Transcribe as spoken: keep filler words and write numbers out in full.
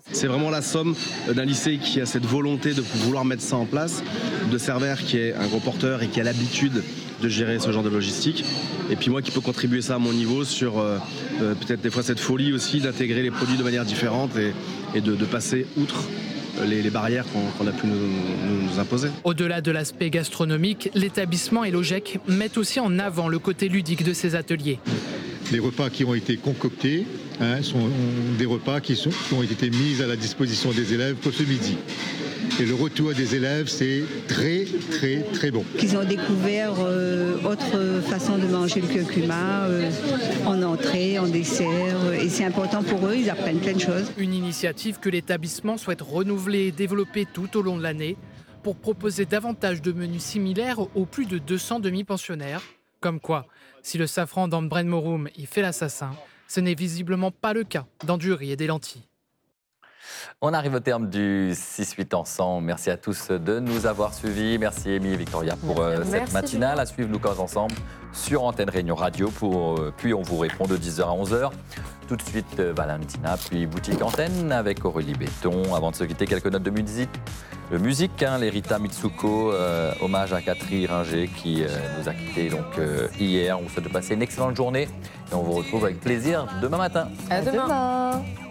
C'est vraiment la somme d'un lycée qui a cette volonté de vouloir mettre ça en place, de Cerver qui est un gros porteur et qui a l'habitude de gérer ce genre de logistique, et puis moi qui peux contribuer ça à mon niveau sur euh, euh, peut-être des fois cette folie aussi d'intégrer les produits de manière différente et, et de, de passer outre les, les barrières qu'on, qu'on a pu nous, nous, nous imposer. Au-delà de l'aspect gastronomique, l'établissement et l'OGEC mettent aussi en avant le côté ludique de ces ateliers. Les repas qui ont été concoctés hein, sont des repas qui, sont, qui ont été mis à la disposition des élèves pour ce midi. Et le retour des élèves, c'est très, très, très bon. Ils ont découvert euh, autre façon de manger le curcuma, euh, en entrée, en dessert. Euh, et c'est important pour eux, ils apprennent plein de choses. Une initiative que l'établissement souhaite renouveler et développer tout au long de l'année pour proposer davantage de menus similaires aux plus de deux cents demi-pensionnaires. Comme quoi, si le safran dans Brent Morum y fait l'assassin, ce n'est visiblement pas le cas dans du riz et des lentilles. On arrive au terme du six huit ensemble. Merci à tous de nous avoir suivis. Merci Amy et Victoria pour euh, cette Merci, matinale. Julien. À suivre Nous quinze ensemble sur Antenne Réunion Radio. Pour, euh, puis on vous répond de dix heures à onze heures. Tout de suite euh, Valentina, puis Boutique Antenne avec Aurélie Béton. Avant de se quitter, quelques notes de musique. De musique, hein, les Rita Mitsuko, euh, hommage à Catherine Ringer qui euh, nous a quittés donc, euh, hier. On vous souhaite de passer une excellente journée et on vous retrouve avec plaisir demain matin. À demain.